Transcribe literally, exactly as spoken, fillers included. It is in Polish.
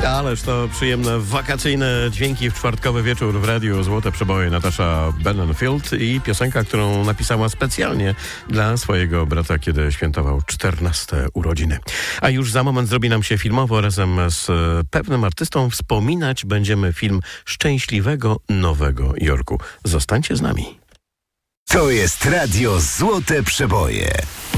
Ależ to przyjemne, wakacyjne dźwięki w czwartkowy wieczór w radiu Złote Przeboje. Natasza Bedingfield i piosenka, którą napisała specjalnie dla swojego brata, kiedy świętował czternaste urodziny. A już za moment zrobi nam się filmowo. Razem z pewnym artystą wspominać będziemy film Szczęśliwego Nowego Jorku. Zostańcie z nami. To jest radio Złote Przeboje.